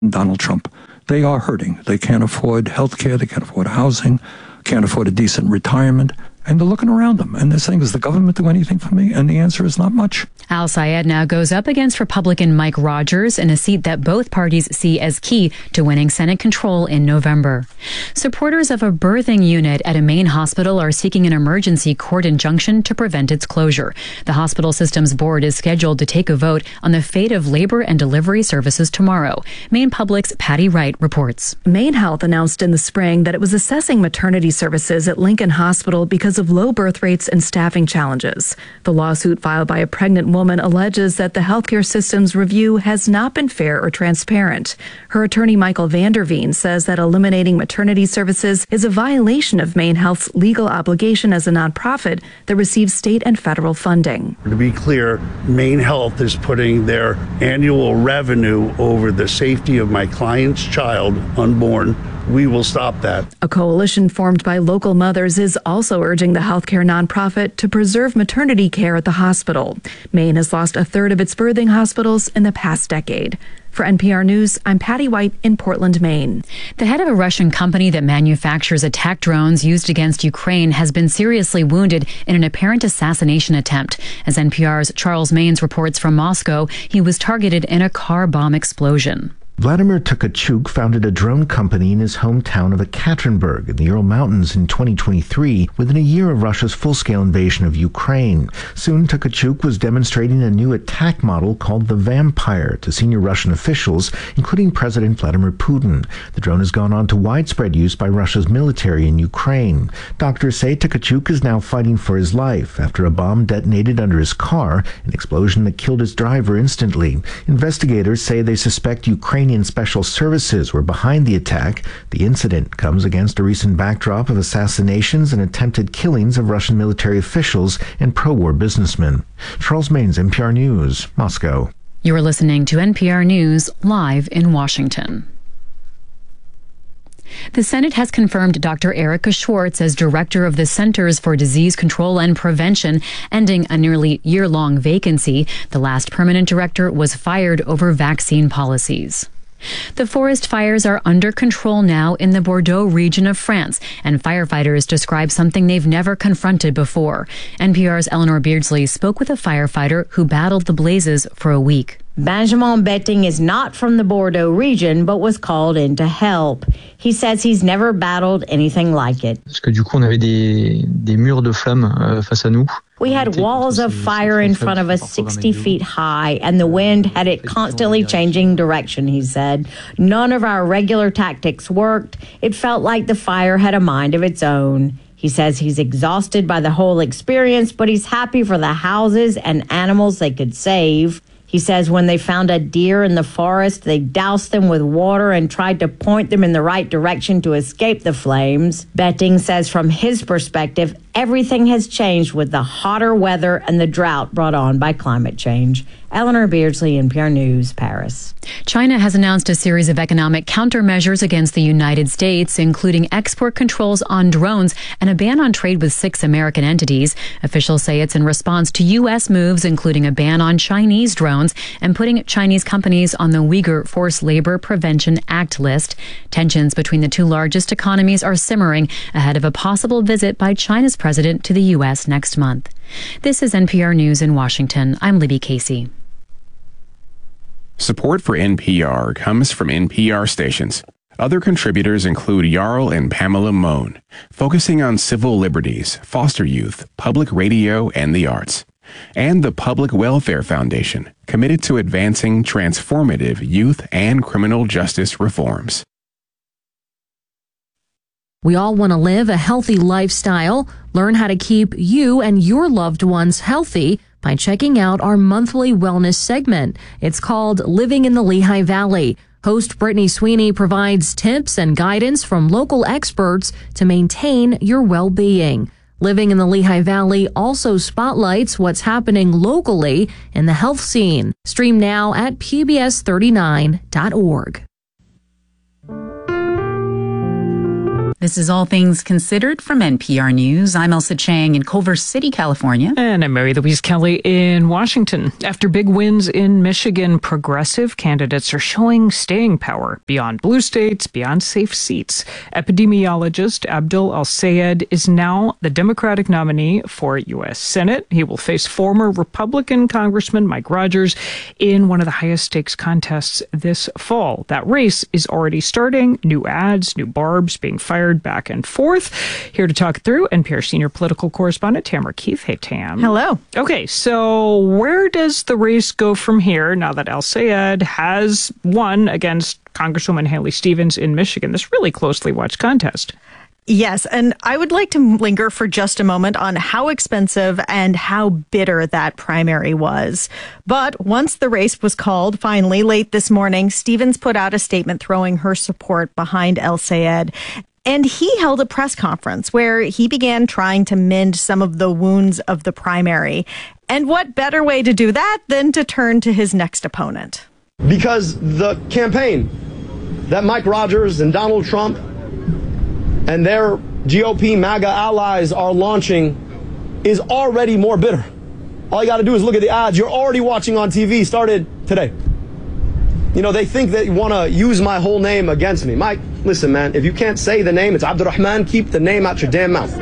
Donald Trump. They are hurting. They can't afford health care. They can't afford housing, can't afford a decent retirement. And they're looking around them. And they're saying, does the government do anything for me? And the answer is not much. Al Sayed now goes up against Republican Mike Rogers in a seat that both parties see as key to winning Senate control in November. Supporters of a birthing unit at a Maine hospital are seeking an emergency court injunction to prevent its closure. The hospital systems board is scheduled to take a vote on the fate of labor and delivery services tomorrow. Maine Public's Patty Wright reports. Maine Health announced in the spring that it was assessing maternity services at Lincoln Hospital because of low birth rates and staffing challenges. The lawsuit filed by a pregnant woman alleges that the healthcare system's review has not been fair or transparent. Her attorney, Michael Vanderveen, says that eliminating maternity services is a violation of Maine Health's legal obligation as a nonprofit that receives state and federal funding. To be clear, Maine Health is putting their annual revenue over the safety of my client's child, unborn. We will stop that. A coalition formed by local mothers is also urging the healthcare nonprofit to preserve maternity care at the hospital. Maine has lost a third of its birthing hospitals in the past decade. For NPR News, I'm Patty White in Portland, Maine. The head of a Russian company that manufactures attack drones used against Ukraine has been seriously wounded in an apparent assassination attempt. As NPR's Charles Maynes reports from Moscow, he was targeted in a car bomb explosion. Vladimir Tkachuk founded a drone company in his hometown of Ekaterinburg in the Ural Mountains in 2023, within a year of Russia's full-scale invasion of Ukraine. Soon, Tkachuk was demonstrating a new attack model called the Vampire to senior Russian officials, including President Vladimir Putin. The drone has gone on to widespread use by Russia's military in Ukraine. Doctors say Tkachuk is now fighting for his life after a bomb detonated under his car, an explosion that killed his driver instantly. Investigators say they suspect Ukrainian special services were behind the attack. The incident comes against a recent backdrop of assassinations and attempted killings of Russian military officials and pro-war businessmen. Charles Maynes, NPR News, Moscow. You are listening to NPR News live in Washington. The Senate has confirmed Dr. Erica Schwartz as director of the Centers for Disease Control and Prevention, ending a nearly year-long vacancy. The last permanent director was fired over vaccine policies. The forest fires are under control now in the Bordeaux region of France, and firefighters describe something they've never confronted before. NPR's Eleanor Beardsley spoke with a firefighter who battled the blazes for a week. Benjamin Betting is not from the Bordeaux region, but was called in to help. He says he's never battled anything like it. We had walls of fire in front of us 60 feet high, and the wind had it constantly changing direction, he said. None of our regular tactics worked. It felt like the fire had a mind of its own. He says he's exhausted by the whole experience, but he's happy for the houses and animals they could save. He says when they found a deer in the forest, they doused them with water and tried to point them in the right direction to escape the flames. Betting says from his perspective, everything has changed with the hotter weather and the drought brought on by climate change. Eleanor Beardsley, NPR News, Paris. China has announced a series of economic countermeasures against the United States, including export controls on drones and a ban on trade with 6 American entities. Officials say it's in response to U.S. moves, including a ban on Chinese drones and putting Chinese companies on the Uyghur Forced Labor Prevention Act list. Tensions between the two largest economies are simmering ahead of a possible visit by China's president to the U.S. next month. This is NPR News in Washington. I'm Libby Casey. Support for NPR comes from NPR stations. Other contributors include Jarl and Pamela Mohn, focusing on civil liberties, foster youth, public radio, and the arts. And the Public Welfare Foundation, committed to advancing transformative youth and criminal justice reforms. We all want to live a healthy lifestyle. Learn how to keep you and your loved ones healthy by checking out our monthly wellness segment. It's called Living in the Lehigh Valley. Host Brittany Sweeney provides tips and guidance from local experts to maintain your well-being. Living in the Lehigh Valley also spotlights what's happening locally in the health scene. Stream now at pbs39.org. This is All Things Considered from NPR News. I'm Elsa Chang in Culver City, California. And I'm Mary Louise Kelly in Washington. After big wins in Michigan, progressive candidates are showing staying power beyond blue states, beyond safe seats. Epidemiologist Abdul El-Sayed is now the Democratic nominee for U.S. Senate. He will face former Republican Congressman Mike Rogers in one of the highest stakes contests this fall. That race is already starting. New ads, new barbs being fired back and forth. Here to talk through, NPR senior political correspondent Tamara Keith. Hey, Tam. Hello. Okay, so where does the race go from here now that El-Sayed has won against Congresswoman Haley Stevens in Michigan? This really closely watched contest. Yes, and I would like to linger for just a moment on how expensive and how bitter that primary was. But once the race was called, finally, late this morning, Stevens put out a statement throwing her support behind El-Sayed. And he held a press conference where he began trying to mend some of the wounds of the primary. And what better way to do that than to turn to his next opponent? Because the campaign that Mike Rogers and Donald Trump and their GOP MAGA allies are launching is already more bitter. All you got to do is look at the ads you're already watching on TV, started today. You know, they think that you want to use my whole name against me. Mike, listen, man, if you can't say the name, it's Abdurrahman, keep the name out your damn mouth.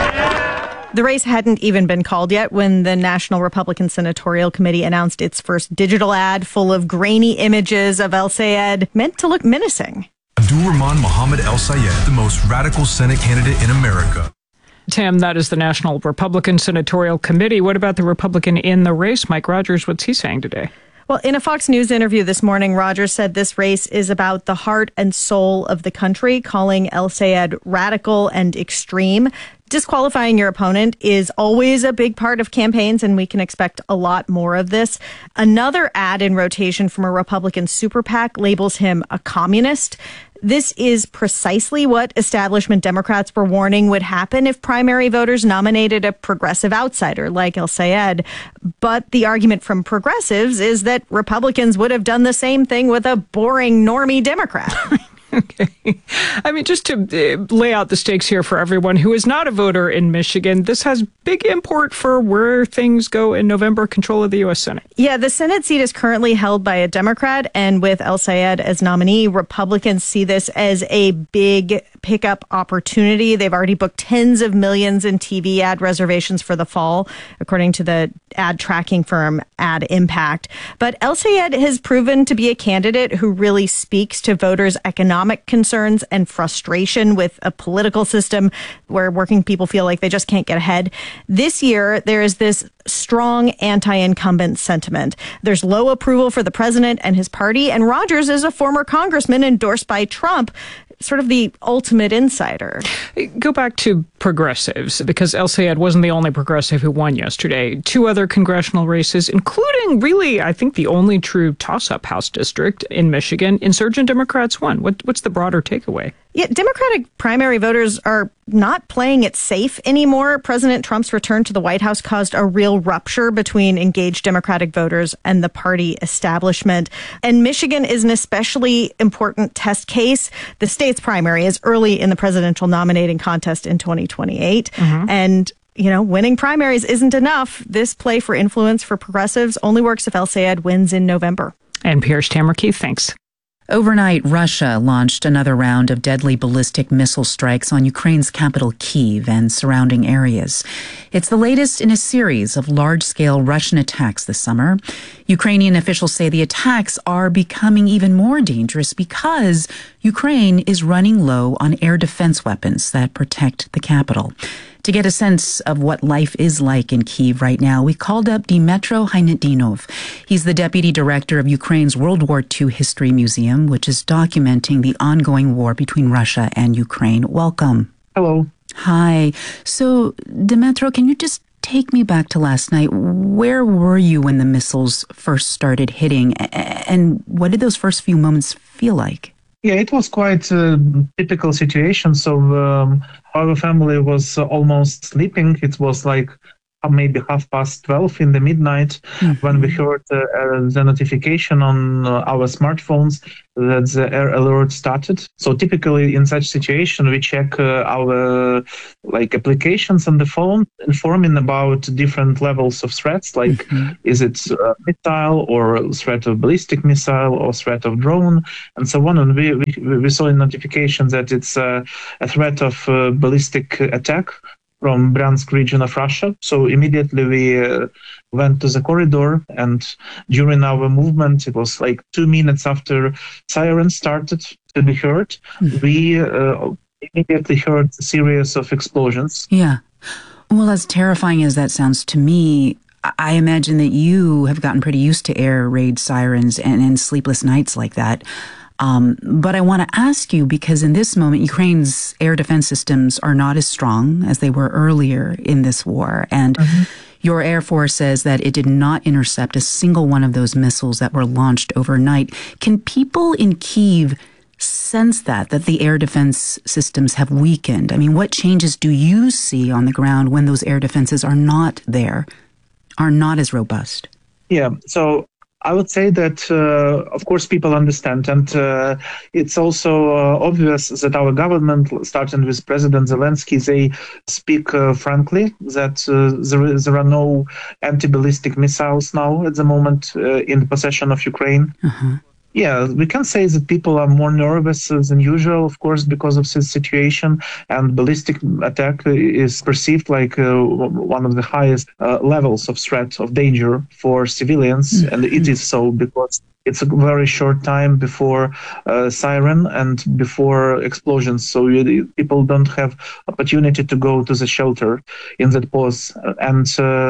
The race hadn't even been called yet when the National Republican Senatorial Committee announced its first digital ad full of grainy images of El-Sayed meant to look menacing. Abdul-Rahman Mohammed El-Sayed, the most radical Senate candidate in America. Tim, that is the National Republican Senatorial Committee. What about the Republican in the race, Mike Rogers? What's he saying today? Well, in a Fox News interview this morning, Rogers said this race is about the heart and soul of the country, calling El-Sayed radical and extreme. Disqualifying your opponent is always a big part of campaigns, and we can expect a lot more of this. Another ad in rotation from a Republican super PAC labels him a communist. This is precisely what establishment Democrats were warning would happen if primary voters nominated a progressive outsider like El-Sayed. But the argument from progressives is that Republicans would have done the same thing with a boring normie Democrat. Okay. I mean, just to lay out the stakes here for everyone who is not a voter in Michigan, this has big import for where things go in November, control of the U.S. Senate. Yeah, the Senate seat is currently held by a Democrat, and with El-Sayed as nominee, Republicans see this as a big pickup opportunity. They've already booked tens of millions in TV ad reservations for the fall, according to the ad tracking firm Ad Impact. But El-Sayed has proven to be a candidate who really speaks to voters' economic concerns and frustration with a political system where working people feel like they just can't get ahead. This year, there is this strong anti-incumbent sentiment. There's low approval for the president and his party, and Rogers is a former congressman endorsed by Trump, sort of the ultimate insider. Go back to progressives, because El-Sayed wasn't the only progressive who won yesterday. Two other congressional races, including really, I think, the only true toss-up House district in Michigan. Insurgent Democrats won. What's the broader takeaway? Yeah, Democratic primary voters are not playing it safe anymore. President Trump's return to the White House caused a real rupture between engaged Democratic voters and the party establishment. And Michigan is an especially important test case. The state's primary is early in the presidential nominating contest in 2028. Mm-hmm. And you know, winning primaries isn't enough. This play for influence for progressives only works if El-Sayed wins in November. NPR's Tamara Keith, thanks. Overnight, Russia launched another round of deadly ballistic missile strikes on Ukraine's capital, Kyiv, and surrounding areas. It's the latest in a series of large-scale Russian attacks this summer. Ukrainian officials say the attacks are becoming even more dangerous because Ukraine is running low on air defense weapons that protect the capital. To get a sense of what life is like in Kyiv right now, we called up Dmytro Hainetdinov. He's the deputy director of Ukraine's World War II History Museum, which is documenting the ongoing war between Russia and Ukraine. Welcome. Hello. Hi. So, Dmytro, can you just take me back to last night? Where were you when the missiles first started hitting? And what did those first few moments feel like? Yeah, it was quite a typical situation. So our family was almost sleeping. It was like maybe 12:30 in the midnight, when we heard the notification on our smartphones that the air alert started. So typically in such situation, we check our applications on the phone, informing about different levels of threats, like is it a missile or threat of ballistic missile or threat of drone, and so on. And we saw a notification that it's a threat of ballistic attack from Bryansk region of Russia. So immediately we went to the corridor, and during our movement, it was like 2 minutes after sirens started to be heard, we immediately heard a series of explosions. Yeah. Well, as terrifying as that sounds to me, I imagine that you have gotten pretty used to air raid sirens and sleepless nights like that. But I want to ask you, because in this moment, Ukraine's air defense systems are not as strong as they were earlier in this war. And your Air Force says that it did not intercept a single one of those missiles that were launched overnight. Can people in Kyiv sense that the air defense systems have weakened? I mean, what changes do you see on the ground when those air defenses are not there, are not as robust? Yeah, so I would say that, of course, people understand. And it's also obvious that our government, starting with President Zelensky, they speak frankly that there are no anti-ballistic missiles now at the moment in the possession of Ukraine. Yeah, we can say that people are more nervous than usual, of course, because of this situation. And ballistic attack is perceived like one of the highest levels of threat, of danger for civilians. And it is so because it's a very short time before siren and before explosions. So people don't have opportunity to go to the shelter in that pause. And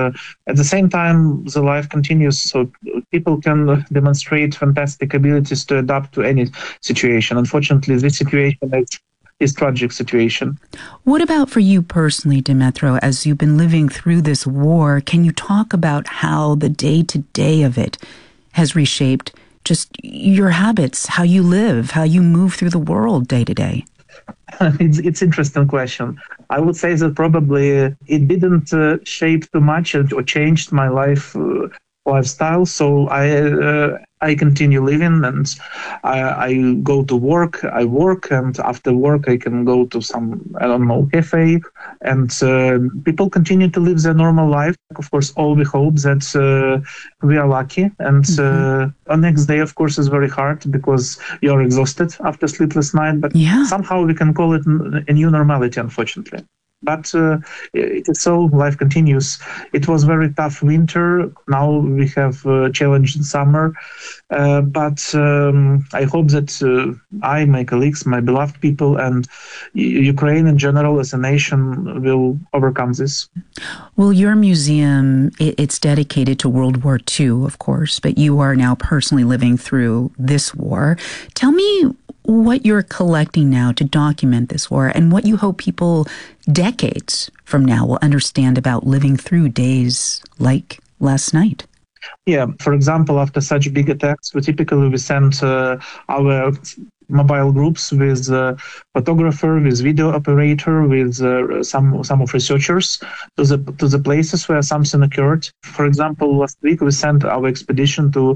at the same time, the life continues. So people can demonstrate fantastic abilities to adapt to any situation. Unfortunately, this situation is tragic situation. What about for you personally, Dmytro, as you've been living through this war? Can you talk about how the day-to-day of it has reshaped just your habits, how you live, how you move through the world day to day? It's an interesting question. I would say that probably it didn't shape too much or changed my lifestyle. So I continue living, and I go to work, I work, and after work I can go to some, cafe, and people continue to live their normal life. Of course, all we hope that we are lucky, and the next day, of course, is very hard because you're exhausted after sleepless night, but somehow we can call it a new normality, unfortunately. But it is so, life continues. It was very tough winter. Now we have a challenging summer. But I hope that I, my colleagues, my beloved people, and Ukraine in general as a nation will overcome this. Well, your museum, it's dedicated to World War II, of course, but you are now personally living through this war. Tell me what you're collecting now to document this war and what you hope people decades from now will understand about living through days like last night. Yeah, for example, after such big attacks, we send our mobile groups with photographer, with video operator, with some of researchers to the places where something occurred. For example, last week we sent our expedition to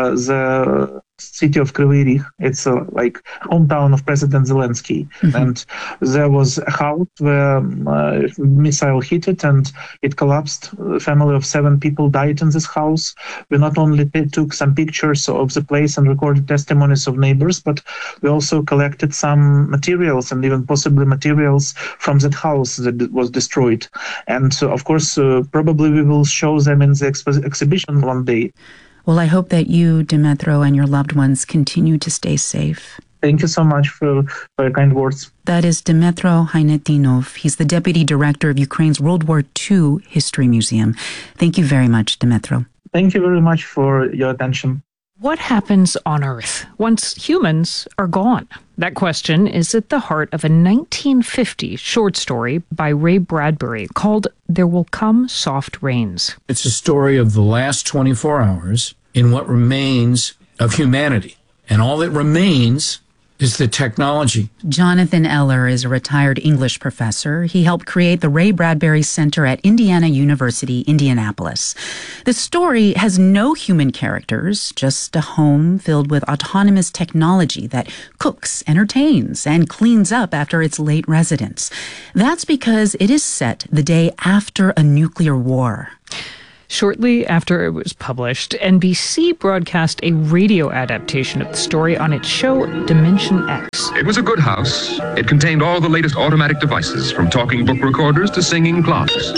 the city of Kryvyi Rih. It's like hometown of President Zelensky. And there was a house where missile hit it and it collapsed. A family of 7 people died in this house. We not only took some pictures of the place and recorded testimonies of neighbors, but we also collected some materials and even possibly materials from that house that was destroyed. And of course, probably we will show them in the exhibition one day. Well, I hope that you, Dmytro, and your loved ones continue to stay safe. Thank you so much for your kind words. That is Dmytro Haynetinov. He's the Deputy Director of Ukraine's World War II History Museum. Thank you very much, Dmytro. Thank you very much for your attention. What happens on Earth once humans are gone? That question is at the heart of a 1950 short story by Ray Bradbury called There Will Come Soft Rains. It's a story of the last 24 hours in what remains of humanity. And all that remains is the technology. Jonathan Eller is a retired English professor. He helped create the Ray Bradbury Center at Indiana University, Indianapolis. The story has no human characters, just a home filled with autonomous technology that cooks, entertains, and cleans up after its late residents. That's because it is set the day after a nuclear war. Shortly after it was published, NBC broadcast a radio adaptation of the story on its show Dimension X. It was a good house. It contained all the latest automatic devices, from talking book recorders to singing clocks.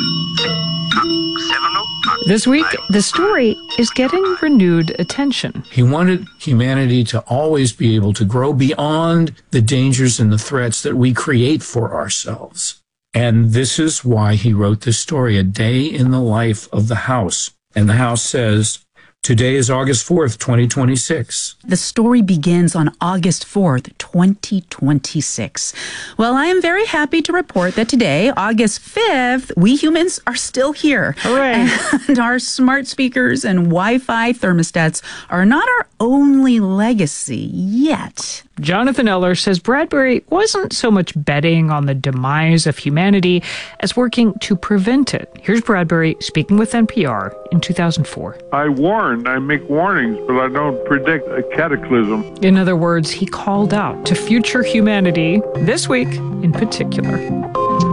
This week, the story is getting renewed attention. He wanted humanity to always be able to grow beyond the dangers and the threats that we create for ourselves. And this is why he wrote this story, A Day in the Life of the House. And the house says, today is August 4th, 2026. The story begins on August 4th, 2026. Well, I am very happy to report that today, August 5th, we humans are still here. Hooray! And our smart speakers and Wi-Fi thermostats are not our only legacy yet. Jonathan Eller says Bradbury wasn't so much betting on the demise of humanity as working to prevent it. Here's Bradbury speaking with NPR in 2004. I make warnings, but I don't predict a cataclysm. In other words, he called out to future humanity, this week in particular.